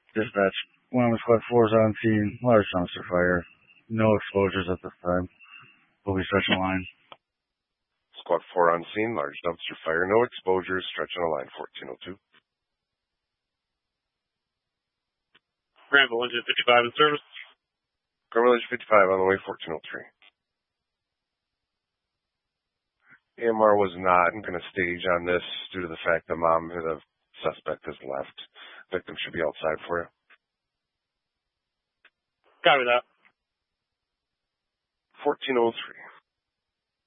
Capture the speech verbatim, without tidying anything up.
Dispatch. Wyoming Squad four is on scene. Large dumpster fire. No exposures at this time. We'll be stretching a line. Squad four on scene. Large dumpster fire. No exposures. Stretching a line. fourteen oh two. Granville Engine fifty-five in service. Granville Engine fifty-five on the way. fourteen oh three. A M R was not going to stage on this due to the fact that mom, the suspect, has left. Victim should be outside for you. Copy that. fourteen oh three.